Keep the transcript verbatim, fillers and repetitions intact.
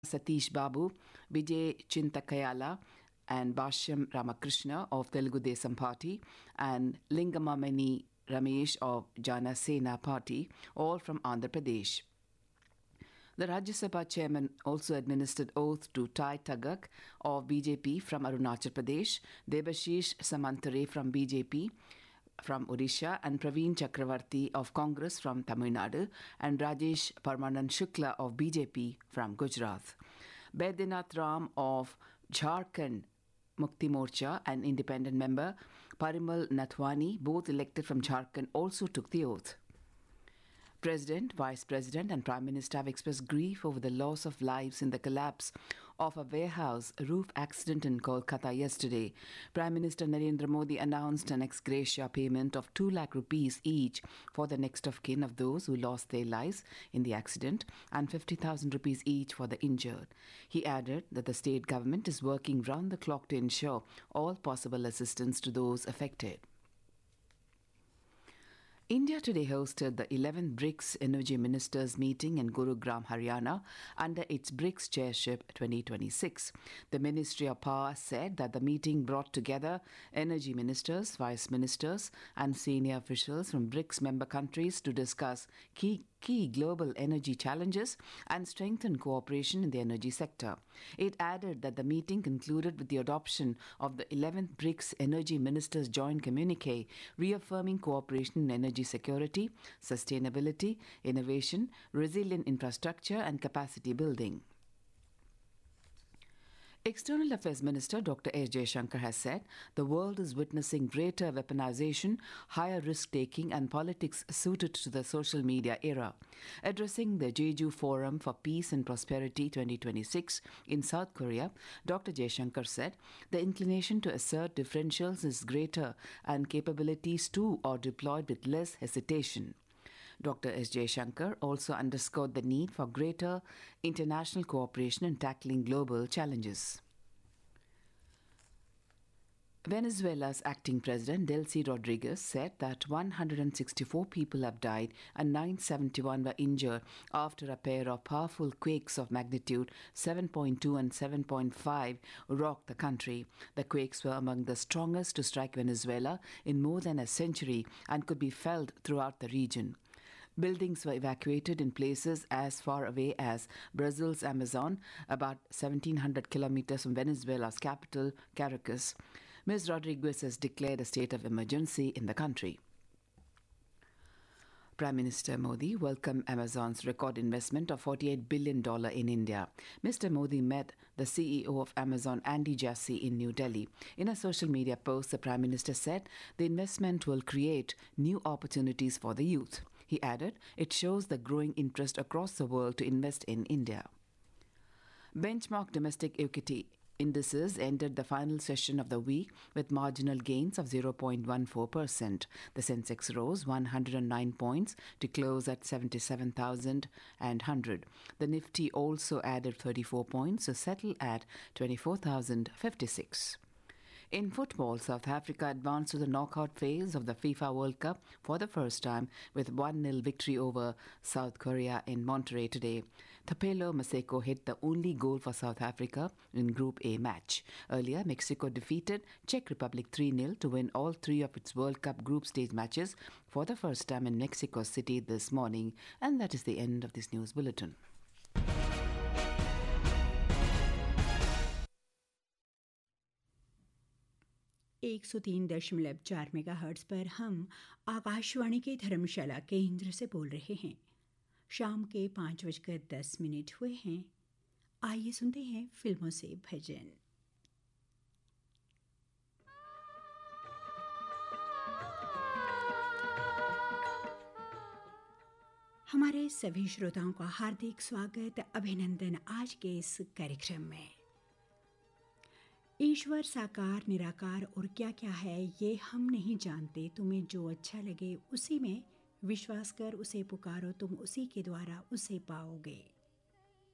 Satish Babu, Vijay Chintakayala, and Bhashyam Ramakrishna of Telugu Desam Party, and Lingamamani Ramesh of Jana Sena Party, all from Andhra Pradesh. The Rajya Sabha chairman also administered oath to Tai Tagak of B J P from Arunachal Pradesh, Debashish Samantare from B J P from Odisha, and Praveen Chakravarti of Congress from Tamil Nadu, and Rajesh Parmanand Shukla of B J P from Gujarat. Baidyanath Ram of Jharkhand Mukti Morcha and independent member Parimal Nathwani, both elected from Jharkhand, also took the oath. President, Vice President and Prime Minister have expressed grief over the loss of lives in the collapse of a warehouse roof accident in Kolkata yesterday. Prime Minister Narendra Modi announced an ex gratia payment of two lakh rupees each for the next of kin of those who lost their lives in the accident and fifty thousand rupees each for the injured. He added that the state government is working round the clock to ensure all possible assistance to those affected. India today hosted the eleventh BRICS Energy Ministers meeting in Gurugram, Haryana, under its BRICS Chairship twenty twenty-six. The Ministry of Power said that the meeting brought together energy ministers, vice ministers, and senior officials from BRICS member countries to discuss key key global energy challenges and strengthen cooperation in the energy sector. It added that the meeting concluded with the adoption of the eleventh BRICS Energy Ministers Joint Communique, reaffirming cooperation in energy security, sustainability, innovation, resilient infrastructure, and capacity building. External Affairs Minister Doctor S. Jaishankar has said the world is witnessing greater weaponization, higher risk-taking and politics suited to the social media era. Addressing the Jeju Forum for Peace and Prosperity twenty twenty-six in South Korea, Doctor Jaishankar said the inclination to assert differentials is greater and capabilities too are deployed with less hesitation. Doctor S. Jaishankar also underscored the need for greater international cooperation in tackling global challenges. Venezuela's acting president, Delcy Rodriguez, said that one hundred sixty-four people have died and nine hundred seventy-one were injured after a pair of powerful quakes of magnitude seven point two and seven point five rocked the country. The quakes were among the strongest to strike Venezuela in more than a century and could be felt throughout the region. Buildings were evacuated in places as far away as Brazil's Amazon, about seventeen hundred kilometers from Venezuela's capital, Caracas. Miz Rodriguez has declared a state of emergency in the country. Prime Minister Modi welcomed Amazon's record investment of forty-eight billion dollars in India. Mister Modi met the C E O of Amazon, Andy Jassy, in New Delhi. In a social media post, the Prime Minister said the investment will create new opportunities for the youth. He added, it shows the growing interest across the world to invest in India. Benchmark domestic equity indices entered the final session of the week with marginal gains of zero point one four percent. The Sensex rose one hundred nine points to close at seventy-seven thousand one hundred. The Nifty also added thirty-four points to settle at twenty-four thousand fifty-six. In football, South Africa advanced to the knockout phase of the FIFA World Cup for the first time with one nil victory over South Korea in Monterrey today. Thapelo Maseko hit the only goal for South Africa in Group A match. Earlier, Mexico defeated Czech Republic three nil to win all three of its World Cup group stage matches for the first time in Mexico City this morning. And that is the end of this news bulletin. एक सौ तीन दशमलव चार mega hertz पर हम आकाशवाणी के धर्मशाला केंद्र से बोल रहे हैं। शाम के पाँच बजकर दस मिनट हुए हैं। आइए सुनते हैं फिल्मों से भजन। हमारे सभी श्रोताओं का हार्दिक स्वागत, अभिनंदन आज के इस कार्यक्रम में। ईश्वर साकार निराकार और क्या क्या है ये हम नहीं जानते, तुम्हें जो अच्छा लगे उसी में विश्वास कर, उसे पुकारो, तुम उसी के द्वारा उसे पाओगे।